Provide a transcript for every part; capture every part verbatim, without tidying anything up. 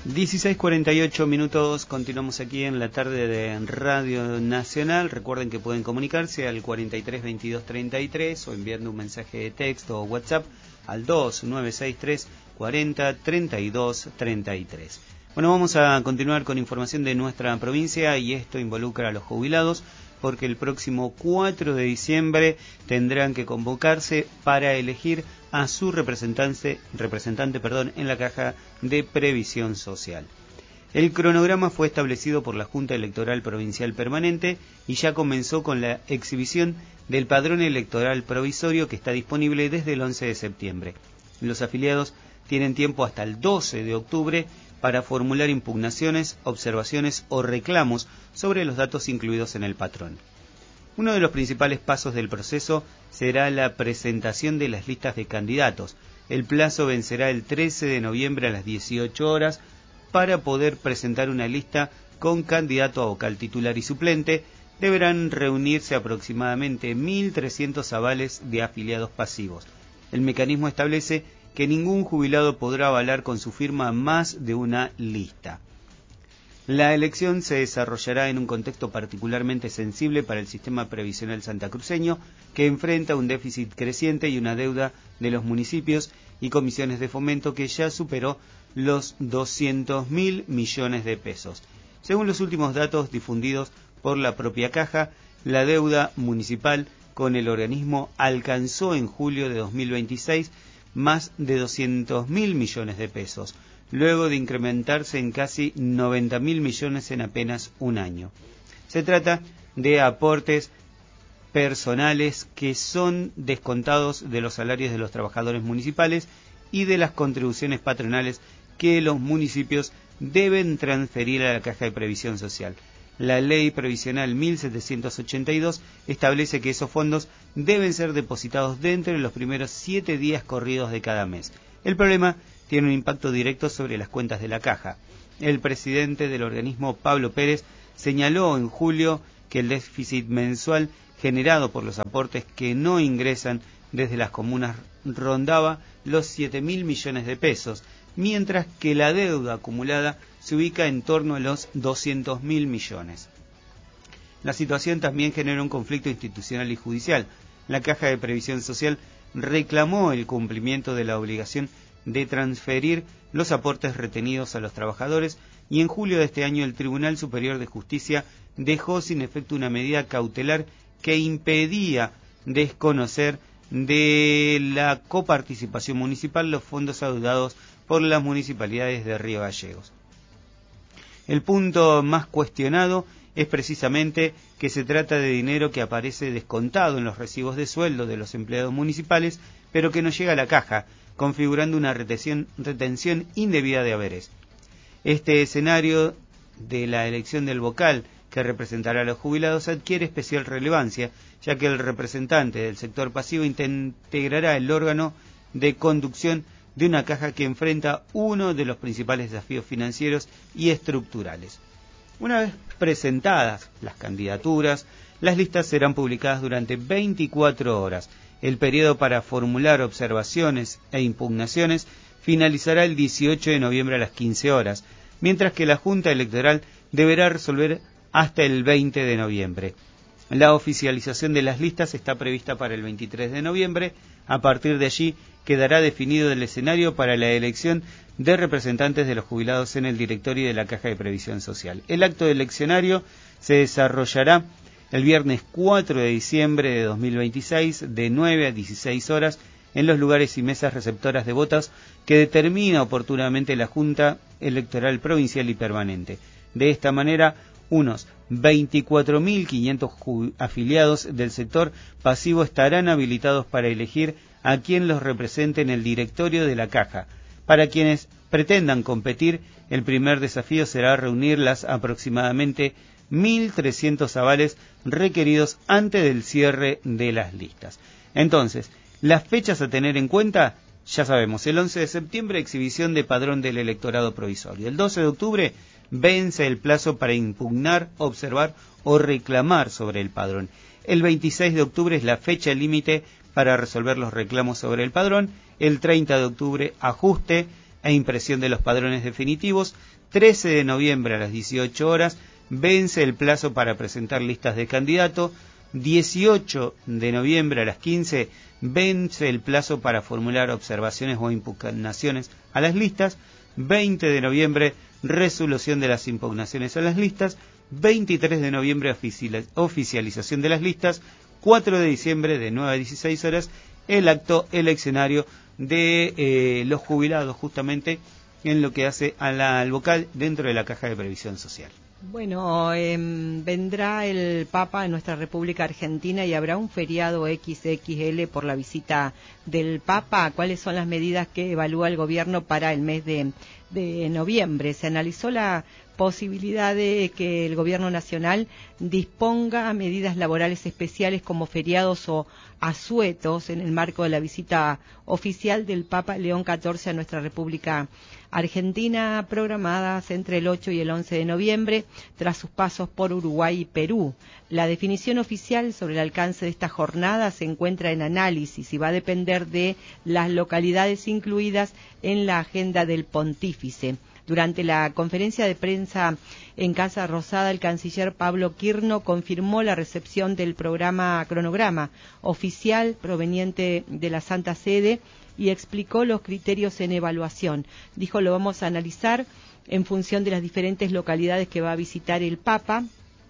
dieciséis cuarenta y ocho minutos, continuamos aquí en la tarde de Radio Nacional. Recuerden que pueden comunicarse al cuarenta y tres veintidós treinta y tres o enviando un mensaje de texto o WhatsApp al dos nueve seis tres cuarenta treinta y dos treinta y tres. Bueno, vamos a continuar con información de nuestra provincia y esto involucra a los jubilados porque el próximo cuatro de diciembre tendrán que convocarse para elegir a su representante, representante perdón, en la Caja de Previsión Social. El cronograma fue establecido por la Junta Electoral Provincial Permanente y ya comenzó con la exhibición del padrón electoral provisorio que está disponible desde el once de septiembre. Los afiliados tienen tiempo hasta el doce de octubre para formular impugnaciones, observaciones o reclamos sobre los datos incluidos en el patrón. Uno de los principales pasos del proceso será la presentación de las listas de candidatos. El plazo vencerá el trece de noviembre a las dieciocho horas para poder presentar una lista con candidato a vocal titular y suplente. Deberán reunirse aproximadamente mil trescientos avales de afiliados pasivos. El mecanismo establece que ningún jubilado podrá avalar con su firma más de una lista. La elección se desarrollará en un contexto particularmente sensible para el sistema previsional santacruceño, que enfrenta un déficit creciente y una deuda de los municipios y comisiones de fomento que ya superó los doscientos mil millones de pesos. Según los últimos datos difundidos por la propia Caja, la deuda municipal con el organismo alcanzó en julio de dos mil veintiséis más de doscientos mil millones de pesos, luego de incrementarse en casi noventa mil millones en apenas un año. Se trata de aportes personales que son descontados de los salarios de los trabajadores municipales y de las contribuciones patronales que los municipios deben transferir a la Caja de Previsión Social. La Ley Previsional mil setecientos ochenta y dos establece que esos fondos deben ser depositados dentro de los primeros siete días corridos de cada mes. El problema tiene un impacto directo sobre las cuentas de la Caja. El presidente del organismo, Pablo Pérez, señaló en julio que el déficit mensual generado por los aportes que no ingresan desde las comunas rondaba los siete mil millones de pesos, mientras que la deuda acumulada se ubica en torno a los doscientos mil millones. La situación también genera un conflicto institucional y judicial. La Caja de Previsión Social reclamó el cumplimiento de la obligación de transferir los aportes retenidos a los trabajadores y en julio de este año el Tribunal Superior de Justicia dejó sin efecto una medida cautelar que impedía desconocer de la coparticipación municipal los fondos adeudados por las municipalidades de Río Gallegos. El punto más cuestionado es precisamente que se trata de dinero que aparece descontado en los recibos de sueldo de los empleados municipales, pero que no llega a la Caja, configurando una retención, retención indebida de haberes. Este escenario de la elección del vocal que representará a los jubilados adquiere especial relevancia, ya que el representante del sector pasivo integrará el órgano de conducción de una Caja que enfrenta uno de los principales desafíos financieros y estructurales. Una vez presentadas las candidaturas, las listas serán publicadas durante veinticuatro horas. El periodo para formular observaciones e impugnaciones finalizará el dieciocho de noviembre a las quince horas, mientras que la Junta Electoral deberá resolver hasta el veinte de noviembre. La oficialización de las listas está prevista para el veintitrés de noviembre. A partir de allí quedará definido el escenario para la elección de representantes de los jubilados en el directorio de la Caja de Previsión Social. El acto eleccionario se desarrollará el viernes cuatro de diciembre de dos mil veintiséis de nueve a dieciséis horas en los lugares y mesas receptoras de votos que determina oportunamente la Junta Electoral Provincial y Permanente. De esta manera, unos veinticuatro mil quinientos afiliados del sector pasivo estarán habilitados para elegir a quien los represente en el directorio de la Caja. Para quienes pretendan competir, el primer desafío será reunir las aproximadamente mil trescientos avales requeridos antes del cierre de las listas. Entonces, las fechas a tener en cuenta, ya sabemos, el once de septiembre, exhibición de padrón del electorado provisorio. El doce de octubre, vence el plazo para impugnar, observar o reclamar sobre el padrón. El veintiséis de octubre es la fecha límite para resolver los reclamos sobre el padrón. El treinta de octubre, ajuste e impresión de los padrones definitivos. trece de noviembre a las dieciocho horas vence el plazo para presentar listas de candidato. dieciocho de noviembre a las quince vence el plazo para formular observaciones o impugnaciones a las listas. veinte de noviembre resolución de las impugnaciones a las listas. veintitrés de noviembre oficialización de las listas. cuatro de diciembre de nueve a dieciséis horas el acto eleccionario de eh, los jubilados, justamente en lo que hace a la, al vocal dentro de la Caja de Previsión Social. Bueno, eh, vendrá el Papa en nuestra República Argentina y habrá un feriado equis equis ele por la visita del Papa. ¿Cuáles son las medidas que evalúa el gobierno para el mes de, de noviembre? Se analizó la posibilidad de que el gobierno nacional disponga medidas laborales especiales como feriados o asuetos en el marco de la visita oficial del Papa León catorce a nuestra República Argentina, programadas entre el ocho y el once de noviembre, tras sus pasos por Uruguay y Perú. La definición oficial sobre el alcance de esta jornada se encuentra en análisis y va a depender de las localidades incluidas en la agenda del pontífice. Durante la conferencia de prensa en Casa Rosada, el canciller Pablo Quirno confirmó la recepción del programa cronograma oficial proveniente de la Santa Sede y explicó los criterios en evaluación. Dijo, lo vamos a analizar en función de las diferentes localidades que va a visitar el Papa,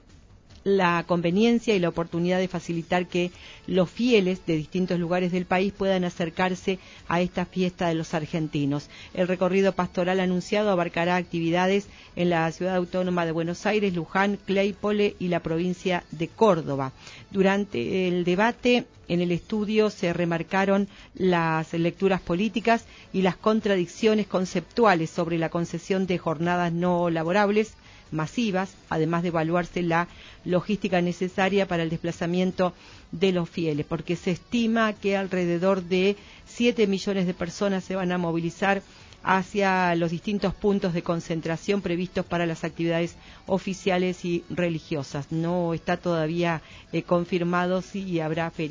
la conveniencia y la oportunidad de facilitar que los fieles de distintos lugares del país puedan acercarse a esta fiesta de los argentinos. El recorrido pastoral anunciado abarcará actividades en la Ciudad Autónoma de Buenos Aires, Luján, Claypole y la provincia de Córdoba. Durante el debate en el estudio se remarcaron las lecturas políticas y las contradicciones conceptuales sobre la concesión de jornadas no laborables masivas, además de evaluarse la logística necesaria para el desplazamiento de los fieles, porque se estima que alrededor de siete millones de personas se van a movilizar hacia los distintos puntos de concentración previstos para las actividades oficiales y religiosas. No está todavía eh, confirmado si habrá feriados